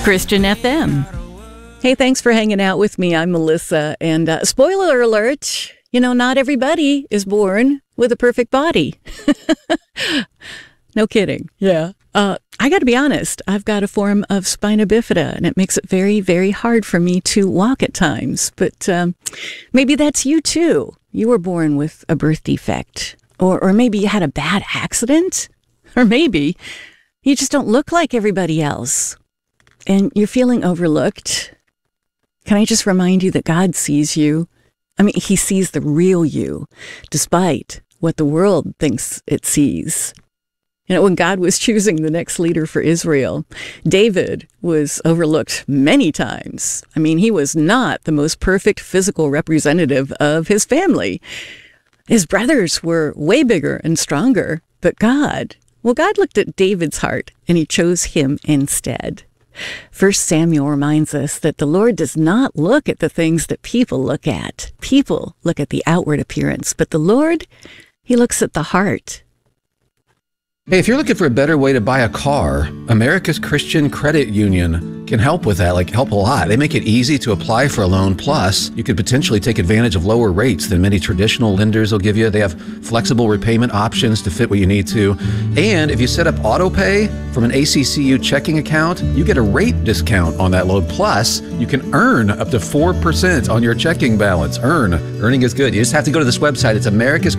Christian FM. Hey, thanks for hanging out with me. I'm Melissa. And spoiler alert, not everybody is born with a perfect body. No kidding. Yeah. I got to be honest. I've got a form of spina bifida, and it makes it very, very hard for me to walk at times. But maybe that's you, too. You were born with a birth defect. Or maybe you had a bad accident. Or maybe you just don't look like everybody else. And you're feeling overlooked. Can I just remind you that God sees you? I mean, he sees the real you, despite what the world thinks it sees. When God was choosing the next leader for Israel, David was overlooked many times. I mean, he was not the most perfect physical representative of his family. His brothers were way bigger and stronger, but God looked at David's heart, and he chose him instead. 1 Samuel reminds us that the Lord does not look at the things that people look at. People look at the outward appearance, but the Lord, he looks at the heart. Hey, if you're looking for a better way to buy a car, America's Christian Credit Union can help with that, help a lot. They make it easy to apply for a loan. Plus, you could potentially take advantage of lower rates than many traditional lenders will give you. They have flexible repayment options to fit what you need to. And if you set up auto pay from an ACCU checking account, you get a rate discount on that loan. Plus, you can earn up to 4% on your checking balance. Earning is good. You just have to go to this website. It's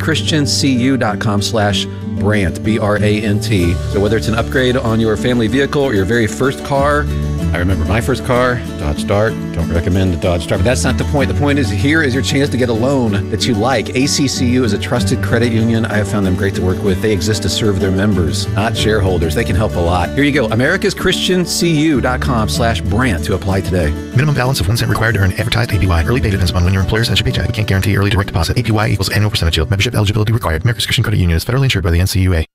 americaschristiancu.com/Brant, B-R-A-N-T. So whether it's an upgrade on your family vehicle or your very first car, I remember my first car, Dodge Dart. Don't recommend the Dodge Dart, but that's not the point. The point is, here is your chance to get a loan that you like. ACCU is a trusted credit union. I have found them great to work with. They exist to serve their members, not shareholders. They can help a lot. Here you go, americaschristiancu.com/Brant to apply today. Minimum balance of 1 cent required to earn advertised APY. Early pay depends upon when your employer sends your paycheck. We can't guarantee early direct deposit. APY equals annual percentage yield. Membership eligibility required. America's Christian Credit Union is federally insured by the NCUA.